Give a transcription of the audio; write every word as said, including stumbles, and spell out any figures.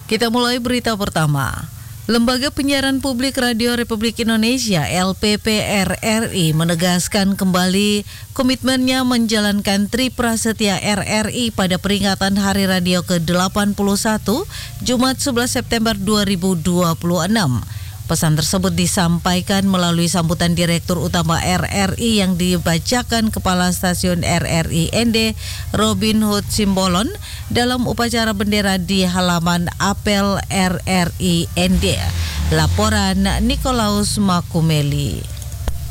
Kita mulai berita pertama. Lembaga Penyiaran Publik Radio Republik Indonesia L P P R R I menegaskan kembali komitmennya menjalankan Tri Prasetya R R I pada peringatan Hari Radio ke delapan puluh satu Jumat sebelas September dua ribu dua puluh enam. Pesan tersebut disampaikan melalui sambutan Direktur Utama R R I yang dibacakan Kepala Stasiun R R I N D Robin Hood Simbolon dalam upacara bendera di halaman apel R R I N D. Laporan Nikolaus Makumeli.